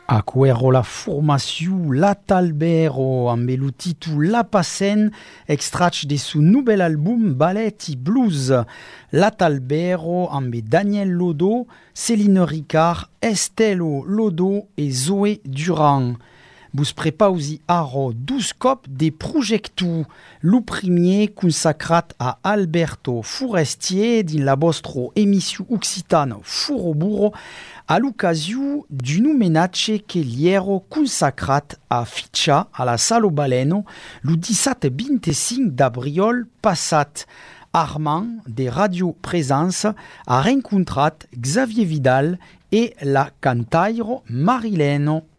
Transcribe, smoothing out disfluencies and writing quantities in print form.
Acuero la formació La Talbero amb el títol La Passen, extrat de su nouvel album Ballet i Blues. La Talbero amb Daniel Lodo, Céline Ricard, Estelle Lodo et Zoé Durand. Vos prepausi aro 12 cop de projectu. Lo premier consacrat a Alberto Forestier din la vostra emissió occitana Furoburo a l'ocasió d'un homenatge que li ero consacrat a Fitxa a la Salo Baleno lo 17-25 d'abril passat. Armand de Radio Présence a rencontrat Xavier Vidal et la cantaire Marilène.